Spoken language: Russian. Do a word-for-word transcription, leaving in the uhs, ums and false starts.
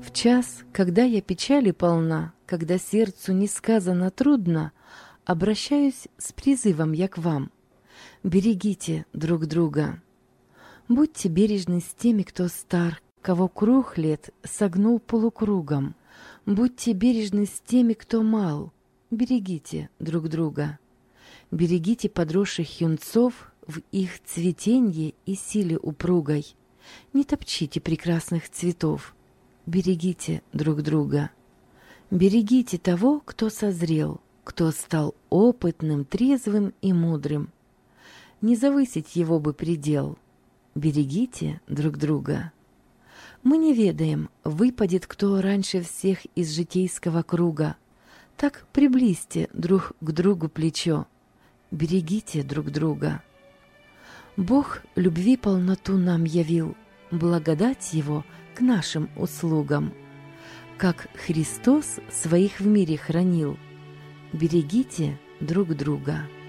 В час, когда я печали полна, когда сердцу несказанно трудно, обращаюсь с призывом я к вам. Берегите друг друга. Будьте бережны с теми, кто стар, кого круг лет согнул полукругом. Будьте бережны с теми, кто мал. Берегите друг друга. Берегите подросших юнцов в их цветенье и силе упругой. Не топчите прекрасных цветов. Берегите друг друга. Берегите того, кто созрел, кто стал опытным, трезвым и мудрым. Не завысить его бы предел. Берегите друг друга. Мы не ведаем, выпадет кто раньше всех из житейского круга. Так приблизьте друг к другу плечо. Берегите друг друга. Бог любви полноту нам явил, благодать Его к нашим услугам. Как Христос своих в мире хранил, берегите друг друга.